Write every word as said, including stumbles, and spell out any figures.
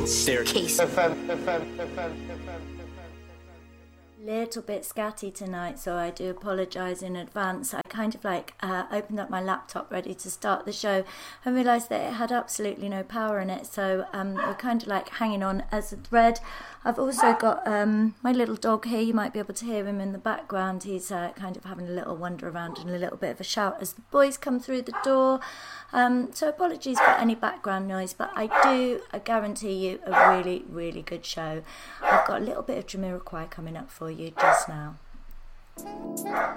Case. Little bit scatty tonight, so I do apologise in advance. I kind of like uh, opened up my laptop ready to start the show and realised that it had absolutely no power in it, so um, we're kind of like hanging on as a thread. I've also got um, my little dog here. You might be able to hear him in the background. He's uh, kind of having a little wander around and a little bit of a shout as the boys come through the door. Um, so apologies for any background noise, but I do I guarantee you a really, really good show. I've got a little bit of Jamiroquai coming up for you just now.